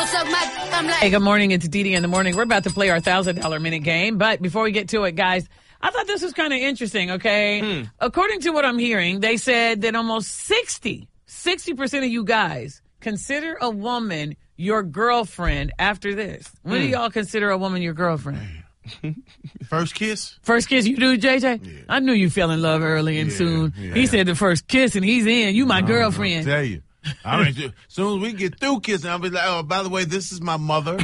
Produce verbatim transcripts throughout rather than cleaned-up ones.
suck my, I'm like. Hey, good morning. It's Dee Dee in the morning. We're about to play our one thousand dollars minute game. But before we get to it, guys, I thought this was kind of interesting, okay? Hmm. According to what I'm hearing, they said that almost sixty, sixty percent of you guys consider a woman your girlfriend after this. When hmm. do y'all consider a woman your girlfriend? First kiss? First kiss, you do, J J? Yeah. I knew you fell in love early and yeah, soon. Yeah. He said the first kiss and he's in. You my girlfriend. I tell you. I mean, as soon as we get through kissing, I'll be like, oh, by the way, this is my mother.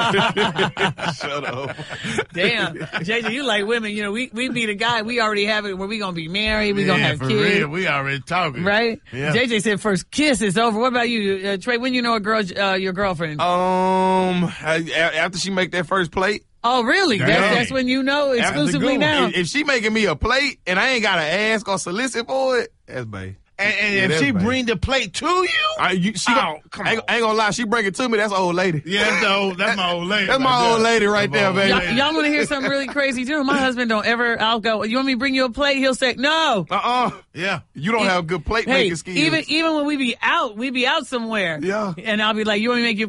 Shut up. Damn. J J, you like women. You know, we, we meet a guy, we already have it where we going to be married, we yeah, going to have for kids. Real. We already talking. Right? Yeah. J J said first kiss is over. What about you, uh, Trey? When you know a girl, uh, your girlfriend? Um, after she make that first plate. Oh, really? That's, that's when you know exclusively now? If, if she making me a plate and I ain't got to ask or solicit for it, that's babe. And, and yeah, if she babe. bring the plate to you? I, you she oh, gon- come I ain't, on. I ain't gonna lie, she bring it to me, that's old lady. Yeah, that's, the old, that's my old lady. That's my right old there. lady right that's there, baby. Y'all, y'all want to hear something really crazy, too? My husband don't ever, I'll go, you want me to bring you a plate? He'll say, no. Uh-uh. Yeah. You don't it, have good plate hey, making skills. Even, even when we be out, we be out somewhere. Yeah. And I'll be like, you want me to make you,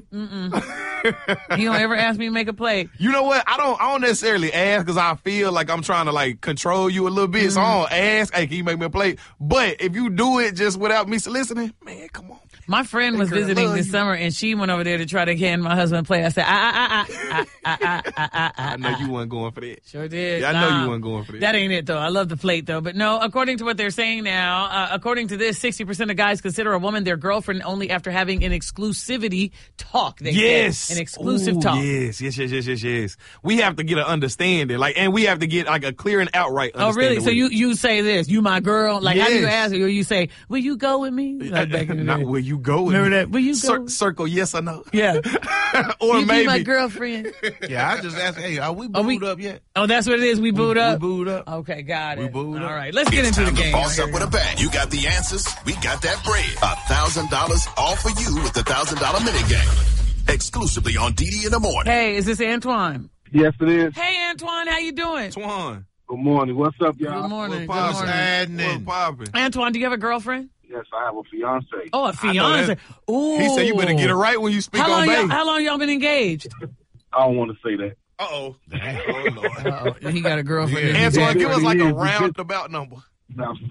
mm-mm. He don't ever ask me to make a plate. You know what? I don't I don't necessarily ask because I feel like I'm trying to like control you a little bit. Mm-hmm. So I don't ask, hey, can you make me a plate? But if you do it just without me soliciting, man, come on. My friend was visiting this summer and she went over there to try to hand my husband a plate. I said, ah, ah, ah, ah, ah, ah, ah, ah. I know you weren't going for that. Sure did. Yeah, I know nah, you weren't going for that. That ain't it, though. I love the plate, though. But no, according to what they're saying now, uh, according to this, sixty percent of guys consider a woman their girlfriend only after having an exclusivity talk. They yes. An exclusive Ooh, talk. Yes, yes, yes, yes, yes, yes. We have to get an understanding. Like, and we have to get like a clear and outright understanding. Oh, really? So you, you say this, you my girl? Like, yes. how do you ask her? Or you say, will you go with me? Like back in the Not day. will you go with Remember me? that? Will you go? Cir- circle yes or no. Yeah. Or you maybe. Be my girlfriend. Yeah, I just asked, hey, are we booed are we, up yet? Oh, that's what it is? We booed we, up? We booed up. Okay, got it. We booed All up. right, let's get it's into the time game. To boss up with a bang. You got the answers. We got that bread. A thousand dollars all for you with the thousand dollar minute game. Exclusively on D D in the morning. Hey, is this Antoine? Yes, it is. Hey, Antoine, how you doing? Antoine. Good morning. What's up, y'all? Good morning. What's Good morning. poppin'? Antoine, do you have a girlfriend? Yes, I have a fiance. Oh, a fiance. Ooh. He said you better get it right when you speak how on long babe. How long y'all been engaged? I don't want to say that. Uh-oh. Oh, Lord. Uh-oh. He got a girlfriend. Yeah. Antoine, give us like a roundabout number. Now,